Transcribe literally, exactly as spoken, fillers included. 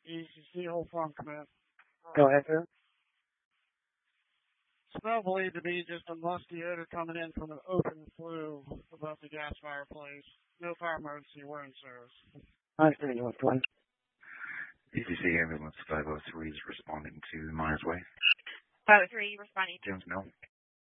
E C C whole farm command. Go ahead, sir. Smell believed to be just a musty odor coming in from an open flue above the gas fireplace. No fire emergency. We're in service. I see you, one. E C C ambulance five oh three is responding to Myers Way. five oh three responding. Jones Mill.